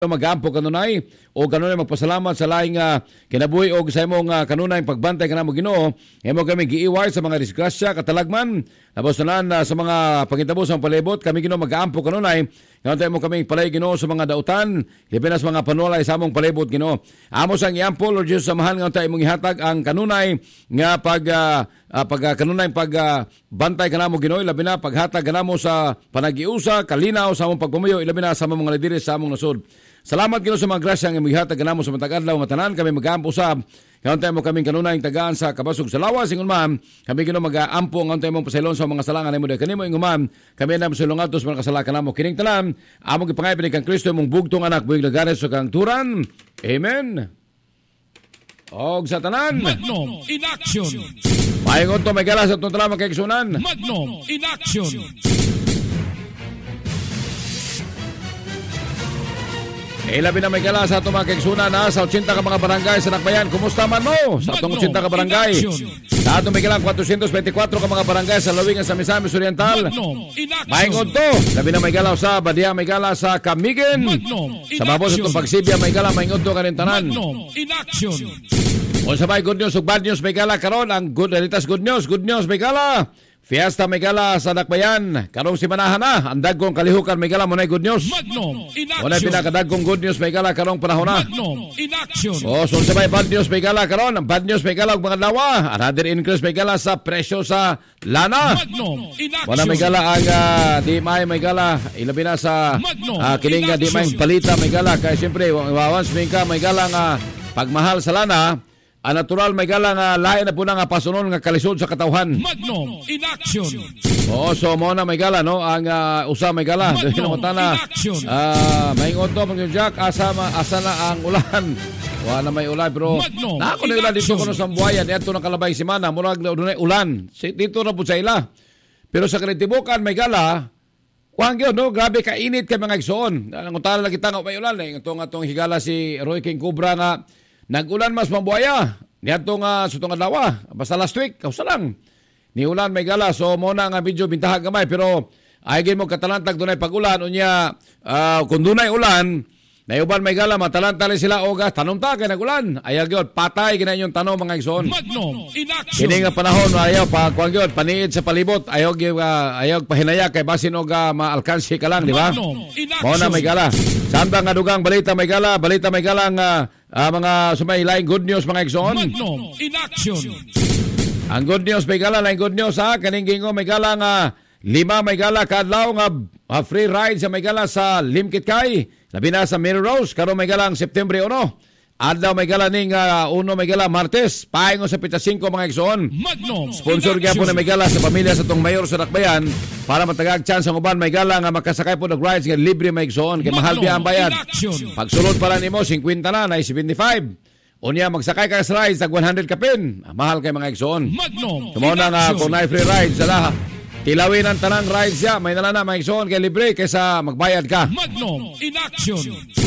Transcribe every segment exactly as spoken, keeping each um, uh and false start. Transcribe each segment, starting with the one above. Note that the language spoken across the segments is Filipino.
magampo kanunay o kanunay magpasalamat sa laing uh, kinabuhi o sa imong uh, kanunay pagbantay kanamo Ginoo. Imo kami giiway sa mga disgrasya katalagman labos na uh, sa mga pangitabo sa palibot kami Ginoo magampo kanunay. Ngantay mo kami palay Ginoo sa mga dautan labi sa mga panulay sa among palibot Ginoo. Amo sang iampo Lord Jesus samahan ngantay imong ihatag ang kanunay nga pag uh, uh, pag uh, kanunay pag uh, bantay kanamo Ginoo labi na paghatag kanamo sa panagiusa kalinaw sa among pagpamayo labi na sa among mga lideri sa among nasod. Salamat Ginoo sa mga grasya nga mihatag kanamo sa matag adlaw matanan kami mag-aampo usab. Kaunta mo kaming kanunay tagaan sa kabasog sa lawas ingon ma'am. Kami Ginoo mag-aampo ang kaunta mong pasaylon sa mga salangan nimo de kanimo ingon ma'am. Kami na mosulong atos mga kasala kanamo kining tanan. Among gipangay pini kang Kristo mong bugtong anak buig lagares sa kang turan. Amen. Og sa tanan. Magnum in action. Paingon to may galas at tuntunan magkaigsunan. Magnum in action. Ilabi na may gala sa itong mga kaigsunan na sa eighty ka mga barangay sa Nakbayan. Kumusta man mo? Sa itong eighty ka barangay. Sa itong may galang four twenty-four ka mga barangay sa Lawingan sa Misamis Oriental. Maingod to. Labi na may galaw sa Badia, may gala sa Camiguin. Sa Babos itong Pagsibya, may gala, maingod to kanintanan. O sabay good news, bad news, may gala karon ang good, relitas good news, good news, may gala. Fiesta may gala sa Nakbayan. Karong si manahan na. Ang dagkong kalihukan may gala. Muna'y good news. Muna'y pinakadagkong good news may gala karong panahon na. O so sabay bad news may gala karon. Ang bad news may gala og mga lawa. Another increase may gala sa presyo sa lana. Wala may gala ang uh, di may may gala. Ilabi na sa uh, kiling di may palita may gala. Kaya siyempre once may ka may gala nga pagmahal sa lana. Ang natural may gala nga lain na po na nga pasunon nga kalisod sa katawhan. Magnum in action. Oo, so mo na may gala, no? Ang uh, usa may gala. Magnum in action. Ah, may ngonto mga Jack, asa, asa na ang ulan. Wala na may ulan, bro. Nako na ulan dito kuno sa buhayan. Ito na kalabay si Mana. Murag na ulan. Dito na po sa ila. Pero sa Kalitibukan may gala. Kuang yun, no? Grabe kainit kay mga igsoon. Ang utala na kita nga may ulan. Eh. Itong, itong higala si Roy King Cobra nga nag-ulan mas mabuhaya. Niyato nga sa itong adlaw. Basta last week, kausa lang. Ni ulan may gala. So, muna nga medyo bintahag gamay. Pero, ayagin mo katalantag dunay pag-ulan. Unya, uh, kung dunay ulan, nayuban may gala, matalantali sila ogas. Tanong ta kay nag-ulan. Ayag yun, patay kina yung tanong mga igsoon. Magnum in action. Kini nga panahon, ayaw, pa, kuang yun, paniid sa palibot. Ayaw, uh, ayaw pahinaya kay basin o uh, maalkansi ka lang, di ba? Muna may gala. Sanda nga dugang balita may gala. Balita may gala nga uh, mga sumay laing good news mga igsoon. Magnum in action. Ang good news may gala, laing good news ha. Kaning gingo may gala nga lima may gala kadlaw nga uh, free ride sa may gala sa Limkitkay. Labi na sa Mary Rose. Karon may gala ang September one. Adlaw may gala ning uh, uno may gala Martes. Paingon sa pita five mga igsoon. Magnum. Sponsor kaya po na may gala sa pamilya sa tong mayor sa Nakbayan para matagag chance ang uban may gala nga makasakay po ng rides nga libre may igsoon kay mahal biya ang bayad. Pagsulod pala nimo fifty na na seventy-five. Unya magsakay ka sa rides tag one hundred ka pin. Mahal kay mga igsoon. Magnum. Sumo na nga kung na free rides sa lahat. Tilawin ang tanang rides ya. May nalana mga igsoon kay libre kaysa magbayad ka. Magnum in action.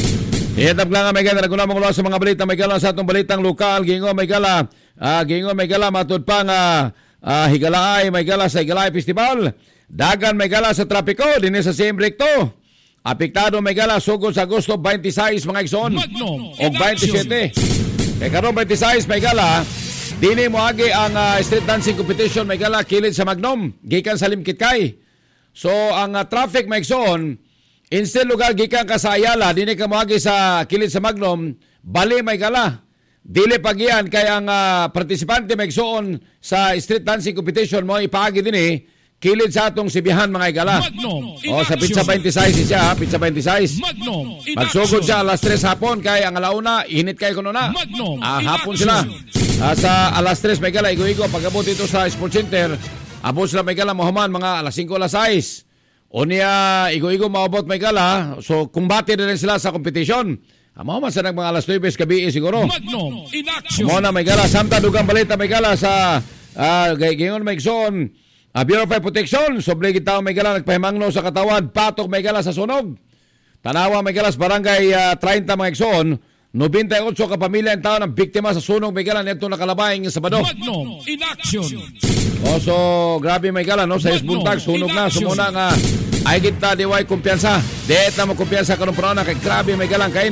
Ihatap lang nga may gala. Naguna mong sa mga balita. May gala sa atong balitang lokal. Gingo may gala. Uh, gingo may gala. Matod pa nga uh, Higalaay. May gala sa Higalaay Festival. Dagan may gala sa Trapiko. Dini sa Simbrick to. Apektado may gala. Sugod sa Agosto twenty-six mga igsoon. O twenty-seven. Kaya karon twenty-six may gala. Dini mo agi ang uh, street dancing competition. May gala kilid sa Magnum. Gikan sa Limkitkay. So ang uh, traffic may igsoon. Instead lugar gikan ka sa Ayala, dini ka moagi sa kilid sa Magnum, bali may gala. Dili pagian kay ang uh, partisipante may igsoon sa street dancing competition mo ipaagi dinhi kilid sa atong sibihan mga igala. O sa pizza twenty-six siya, ha? Pizza twenty-six. Magsugod siya alas tres hapon kay ang alauna init kay kuno na. Ah, hapon sila. Ah, sa alas tres may gala igo-igo pag-abot ito sa Sports Center. Abot sila may gala mohaman mga alas five alas six. O niya, igo-igo maabot may gala, so kumbati na rin sila sa competition. Amo man sa nag mga alas nine gabi siguro. Magnum in action. Amo na may gala, samta dugang balita may gala sa uh, gayon may igsoon. Uh, Bureau of Protection, sobre kita may gala nagpahimangno sa katawan, patok may gala sa sunog. Tanawa may gala sa barangay uh, thirty mga igsoon. ninety-eight ka pamilya ang tao ng biktima sa sunog may gala nito nakalabayang sa Sabado. Magnum in action. O so, grabe may gala, no? Sa isbuntag, sunog na, sumuna nga. Ay kita, diway kumpiyansa. Deet na mo kumpiyansa karong parana kay grabe may galang kainit.